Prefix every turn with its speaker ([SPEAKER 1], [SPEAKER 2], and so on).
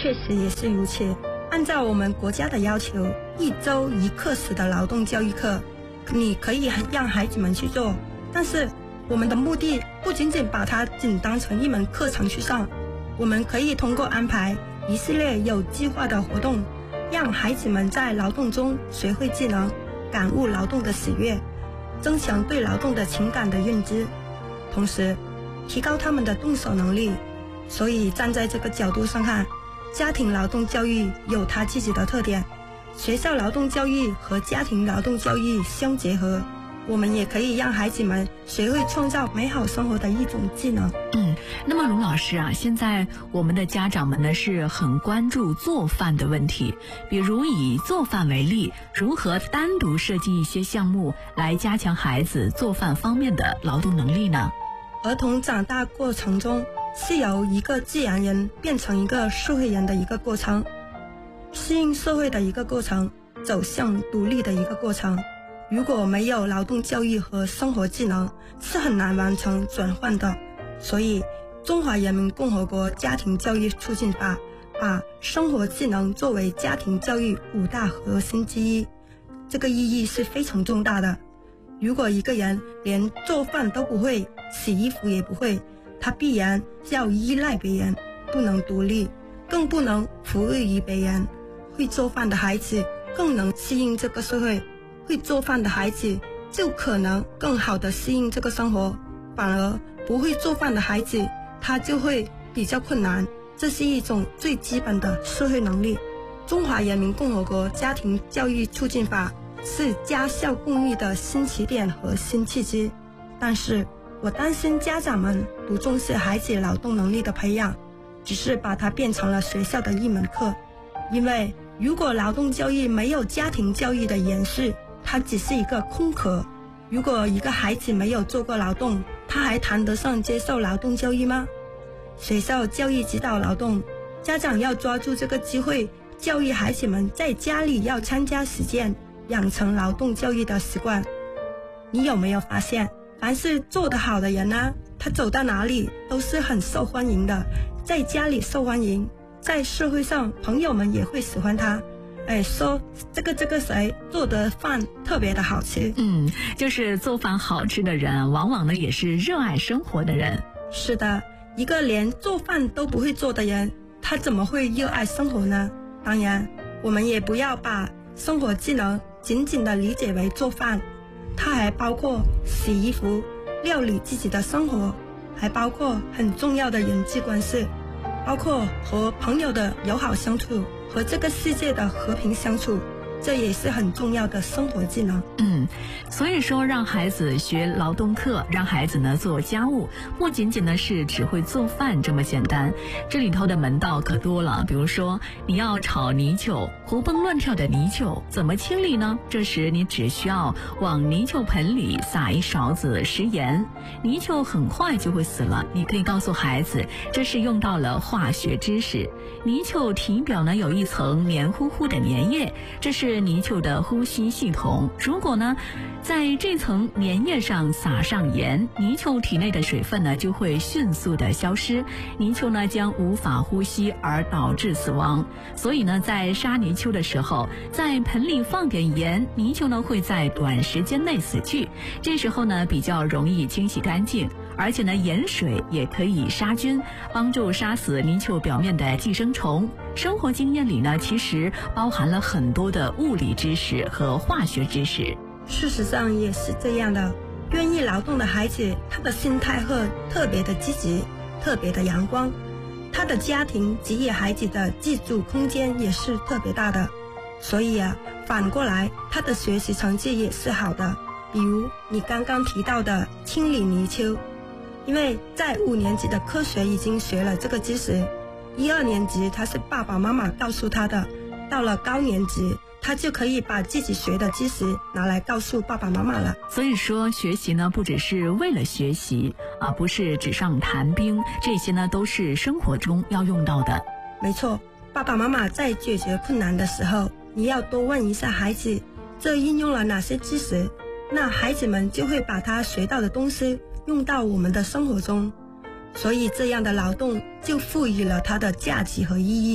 [SPEAKER 1] 确实也是如此。按照我们国家的要求，1周1课时的劳动教育课，你可以让孩子们去做，但是我们的目的不仅仅把它仅当成一门课程去上，我们可以通过安排一系列有计划的活动，让孩子们在劳动中学会技能，感悟劳动的喜悦，增强对劳动的情感的认知，同时提高他们的动手能力。所以站在这个角度上看，家庭劳动教育有它自己的特点，学校劳动教育和家庭劳动教育相结合，我们也可以让孩子们学会创造美好生活的一种技能。
[SPEAKER 2] 那么龙老师啊，现在我们的家长们呢是很关注做饭的问题，比如以做饭为例，如何单独设计一些项目来加强孩子做饭方面的劳动能力呢？
[SPEAKER 1] 儿童长大过程中是由一个自然人变成一个社会人的一个过程，适应社会的一个过程，走向独立的一个过程。如果没有劳动教育和生活技能，是很难完成转换的。所以中华人民共和国家庭教育促进法把生活技能作为家庭教育5大核心之一，这个意义是非常重大的。如果一个人连做饭都不会，洗衣服也不会，他必然要依赖别人，不能独立，更不能服务于别人。会做饭的孩子更能适应这个社会，会做饭的孩子就可能更好地适应这个生活，反而不会做饭的孩子他就会比较困难，这是一种最基本的社会能力。中华人民共和国家庭教育促进法是家校共育的新起点和新契机，但是我担心家长们不重视孩子劳动能力的培养，只是把它变成了学校的一门课。因为如果劳动教育没有家庭教育的延续，它只是一个空壳。如果一个孩子没有做过劳动，他还谈得上接受劳动教育吗？学校教育指导劳动，家长要抓住这个机会，教育孩子们在家里要参加实践，养成劳动教育的习惯。你有没有发现，凡是做得好的人呢，他走到哪里都是很受欢迎的，在家里受欢迎，在社会上朋友们也会喜欢他，说这个谁做的饭特别的好吃。
[SPEAKER 2] 就是做饭好吃的人往往呢也是热爱生活的人。
[SPEAKER 1] 是的，一个连做饭都不会做的人，他怎么会热爱生活呢？当然我们也不要把生活技能仅仅的理解为做饭，它还包括洗衣服，料理自己的生活，还包括很重要的人际关系，包括和朋友的友好相处，和这个世界的和平相处，这也是很重要的生活技能。
[SPEAKER 2] 所以说让孩子学劳动课，让孩子呢做家务，不仅仅呢是只会做饭这么简单，这里头的门道可多了。比如说你要炒泥鳅，活蹦乱跳的泥鳅怎么清理呢？这时你只需要往泥鳅盆里撒一勺子食盐，泥鳅很快就会死了。你可以告诉孩子，这是用到了化学知识。泥鳅体表呢有一层黏糊糊的粘液，这是泥鳅的呼吸系统。如果呢在这层粘液上撒上盐，泥鳅体内的水分呢就会迅速的消失，泥鳅呢将无法呼吸而导致死亡。所以呢在杀泥鳅的时候，在盆里放点盐，泥鳅呢会在短时间内死去，这时候呢比较容易清洗干净，而且呢盐水也可以杀菌，帮助杀死泥鳅表面的寄生虫。生活经验里呢其实包含了很多的物理知识和化学知识。
[SPEAKER 1] 事实上也是这样的，愿意劳动的孩子，他的心态会特别的积极，特别的阳光，他的家庭给予孩子的自主空间也是特别大的。所以反过来他的学习成绩也是好的。比如你刚刚提到的清理泥鳅，因为在5年级的科学已经学了这个知识，1、2年级他是爸爸妈妈告诉他的，到了高年级他就可以把自己学的知识拿来告诉爸爸妈妈了。
[SPEAKER 2] 所以说学习呢不只是为了学习，不是纸上谈兵，这些呢都是生活中要用到的。
[SPEAKER 1] 没错，爸爸妈妈在解决困难的时候，你要多问一下孩子这应用了哪些知识，那孩子们就会把他学到的东西用到我们的生活中，所以这样的劳动就赋予了它的价值和意义。